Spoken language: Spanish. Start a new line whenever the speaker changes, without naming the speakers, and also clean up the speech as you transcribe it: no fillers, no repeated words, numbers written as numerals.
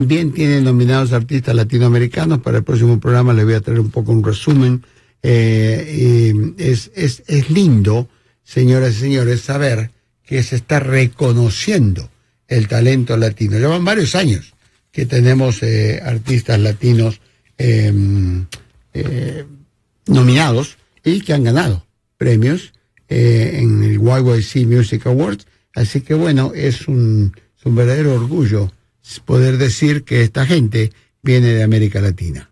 También tienen nominados artistas latinoamericanos. Para el próximo programa les voy a traer un poco un resumen. Es lindo, señoras y señores, saber que se está reconociendo el talento latino. Llevan varios años que tenemos artistas latinos nominados y que han ganado premios en el YYC Music Awards. Así que bueno, es un verdadero orgullo poder decir que esta gente viene de América Latina.